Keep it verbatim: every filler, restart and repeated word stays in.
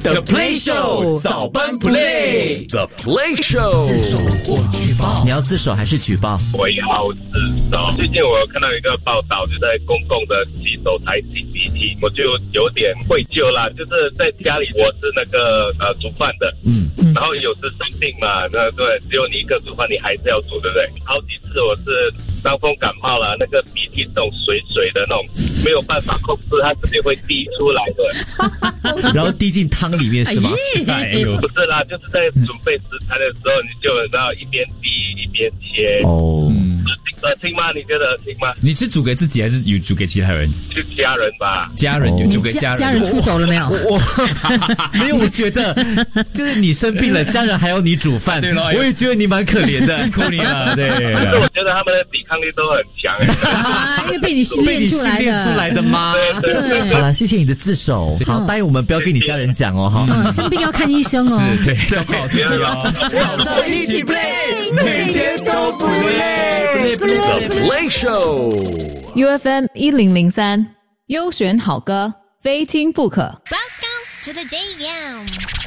The Play Show 早班 Play The Play Show 自首或举报，你要自首还是举报？ 我要自首。最近我有看到一个报道，就在公共的洗手台擤鼻涕，我就有点愧疚啦。就是在家里我是那个呃煮饭的，嗯，然后有时生病嘛，那对，只有你一个煮饭，你还是要煮，对不对？好几次我是伤风感冒了，那个鼻涕这种水水的那种，没有办法控制，它自己会滴出来的。 然后滴进汤里面是吗？ 哎呦，不是啦，就是在准备食材的时候，你就知道一边滴一边切。哦，恶心吗？你觉得恶心吗？ 你是煮给自己还是有煮给其他人？ 就家人吧。 家人有煮给家人。 家人出走了没有？ 我没有，我觉得就是你生病了，家人还要你煮饭，对了，我也觉得你蛮可怜的， 辛苦你了。对， 但是我觉得他们的抵抗力都很强。 啊，因为被你训练出来的， 被你训练出来的吗？ 对对对。 好了，谢谢你的自首。好，答应我们不要跟你家人讲哦，哈。 嗯，生病要看医生哦。 是，对，照顾好自己哦。 早上一起 play， 每天都不累。 The Play Show U F M 一零零三，优选好歌，非听不可。 Welcome to the J M。